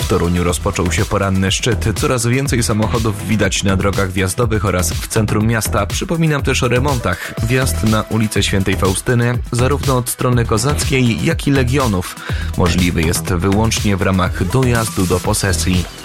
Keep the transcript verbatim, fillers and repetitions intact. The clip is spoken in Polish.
W Toruniu rozpoczął się poranny szczyt. Coraz więcej samochodów widać na drogach wjazdowych oraz w centrum miasta. Przypominam też o remontach. Wjazd na ulicę Świętej Faustyny zarówno od strony kozackiej, jak i Legionów możliwy jest wyłącznie w ramach dojazdu do posesji.